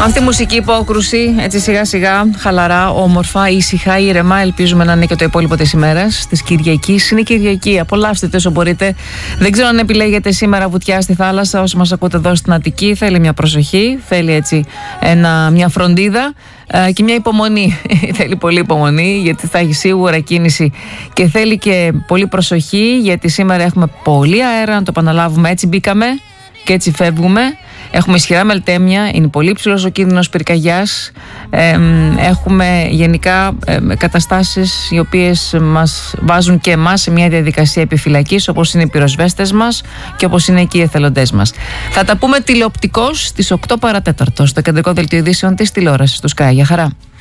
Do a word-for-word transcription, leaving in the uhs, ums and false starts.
Αυτή η μουσική υπόκρουση, έτσι σιγά σιγά, χαλαρά, όμορφα, ήσυχα, ήρεμα, ελπίζουμε να είναι και το υπόλοιπο της ημέρας, της Κυριακής. Είναι Κυριακή, απολαύστε το όσο μπορείτε. Δεν ξέρω αν επιλέγετε σήμερα βουτιά στη θάλασσα, όσοι μας ακούτε εδώ στην Αττική. Θέλει μια προσοχή, θέλει έτσι ένα, μια φροντίδα ε, και μια υπομονή. Θέλει πολύ υπομονή, γιατί θα έχει σίγουρα κίνηση και θέλει και πολύ προσοχή, γιατί σήμερα έχουμε πολύ αέρα, να το επαναλάβουμε. Έτσι μπήκαμε και έτσι φεύγουμε. Έχουμε ισχυρά μελτέμια, είναι πολύ ψηλός ο κίνδυνος πυρκαγιάς. Ε, έχουμε γενικά ε, καταστάσεις οι οποίες μας βάζουν και εμάς σε μια διαδικασία επιφυλακής, όπως είναι οι πυροσβέστες μας και όπως είναι και οι εθελοντές μας. Θα τα πούμε τηλεοπτικώς στις οκτώ παρατέταρτο στο κεντρικό δελτίο ειδήσεων της τηλεόρασης του Sky. Γεια χαρά.